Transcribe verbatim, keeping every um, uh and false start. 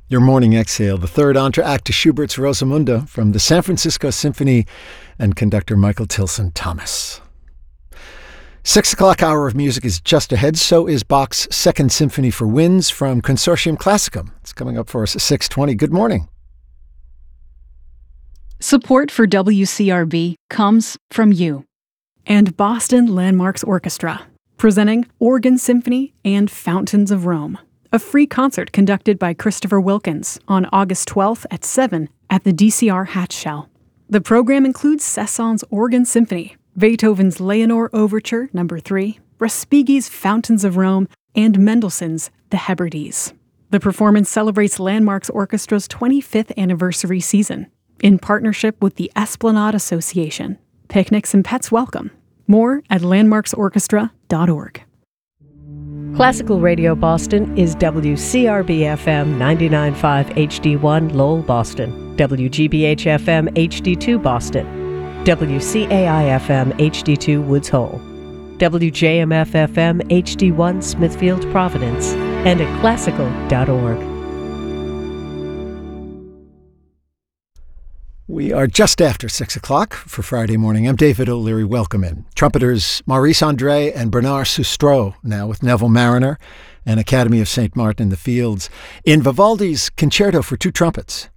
Your Morning Exhale, the third entr'acte to Schubert's Rosamunde from the San Francisco Symphony and conductor Michael Tilson Thomas. Six o'clock hour of music is just ahead. So is Bach's Second Symphony for Winds from Consortium Classicum. It's coming up for us at six twenty. Good morning. Support for W C R B comes from you and Boston Landmarks Orchestra, presenting Organ Symphony and Fountains of Rome, a free concert conducted by Christopher Wilkins on August twelfth at seven at the D C R Hatch Shell. The program includes Cesson's Organ Symphony, Beethoven's Leonore Overture Number three, Respighi's Fountains of Rome, and Mendelssohn's The Hebrides. The performance celebrates Landmarks Orchestra's twenty-fifth anniversary season, in partnership with the Esplanade Association. Picnics and pets welcome. More at landmarks orchestra dot org. Classical Radio Boston is W C R B F M ninety-nine point five H D one Lowell, Boston, W G B H F M H D two Boston, W C A I F M H D two Woods Hole, W J M F F M H D one Smithfield, Providence, and at classical dot org. We are just after six o'clock for Friday morning. I'm David O'Leary. Welcome in. Trumpeters Maurice Andre and Bernard Sustro, now with Neville Mariner and Academy of Saint Martin in the Fields, in Vivaldi's Concerto for Two Trumpets.